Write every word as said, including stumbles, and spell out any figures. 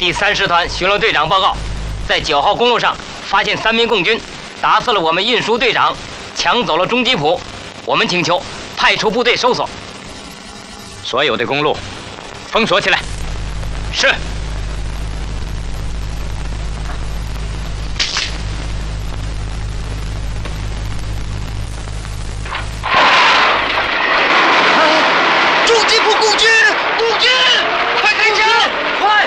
第三师团巡逻队长报告，在九号公路上发现三名共军打死了我们运输队长，抢走了中吉普。我们请求派出部队搜索， 所有的公路封锁起来。 是。